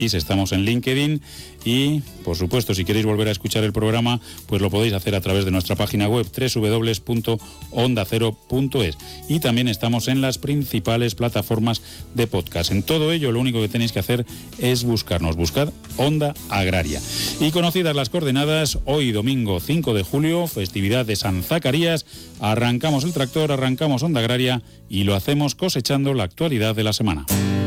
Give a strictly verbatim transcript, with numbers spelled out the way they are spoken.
Estamos en LinkedIn y, por supuesto, si queréis volver a escuchar el programa, pues lo podéis hacer a través de nuestra página web doble u doble u doble u punto onda cero punto es, y también estamos en las principales plataformas de podcast. En todo ello, lo único que tenéis que hacer es buscarnos, buscad Onda Agraria. Y conocidas las coordenadas, hoy domingo cinco de julio, festividad de San Zacarías, arrancamos el tractor, arrancamos Onda Agraria y lo hacemos cosechando la actualidad de la semana.